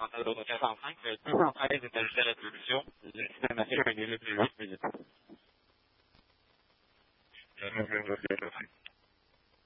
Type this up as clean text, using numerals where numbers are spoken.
quand elle au 405, le 213 est ajouté à la solution. Le système affiche un délai de 8 minutes.